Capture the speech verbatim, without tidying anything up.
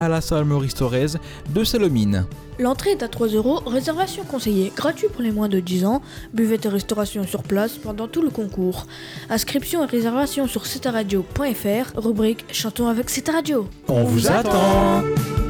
à la salle Maurice Thorez de Salomine. L'entrée est à trois euros, réservation conseillée, gratuit pour les moins de dix ans, buvette et restauration sur place pendant tout le concours. Inscription et réservation sur cetaradio point f r, rubrique Chantons avec Cetaradio. On vous attend.